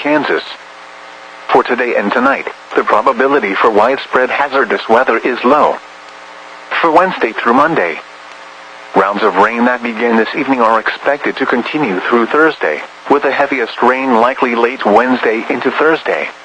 Kansas. For today and tonight, the probability for widespread hazardous weather is low. For Wednesday through Monday, rounds of rain that begin this evening are expected to continue through Thursday, with the heaviest rain likely late Wednesday into Thursday.